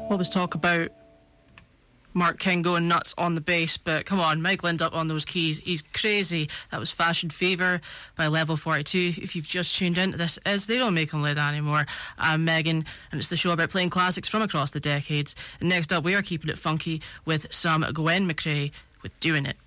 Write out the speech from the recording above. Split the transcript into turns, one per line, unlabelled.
Always talk about Mark King going nuts on the bass, but come on, Mike Lind up on those keys, he's crazy. That was Fashion Fever by Level 42. If you've just tuned in, this is They Don't Make Them Like That Anymore. I'm Megan, and it's the show about playing classics from across the decades. And next up, we are keeping it funky with some Gwen McCrae with Doing It.